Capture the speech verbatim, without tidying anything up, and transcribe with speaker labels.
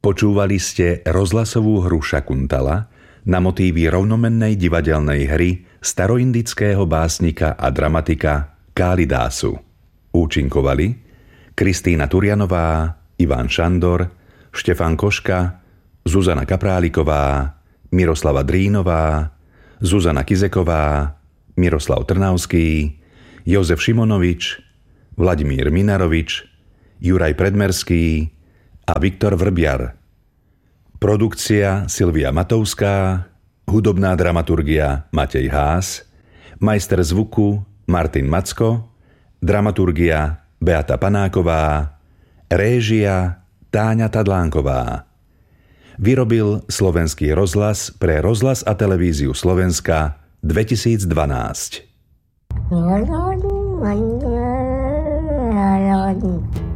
Speaker 1: Počúvali ste rozhlasovú hru Šakuntala na motívy rovnomennej divadelnej hry staroindického básnika a dramatika Kálidásu. Účinkovali Kristína Turianová, Ivan Šandor, Štefan Koška, Zuzana Kapráliková, Miroslava Drínová, Zuzana Kizeková, Miroslav Trnavský, Jozef Šimonovič, Vladimír Minarovič, Juraj Predmerský a Viktor Vrbiar. Produkcia Silvia Matovská, hudobná dramaturgia Matej Ház, majster zvuku Martin Macko, dramaturgia Beata Panáková, réžia Táňa Tadlánková. Vyrobil Slovenský rozhlas pre Rozhlas a televíziu Slovenska dvetisícdvanásť.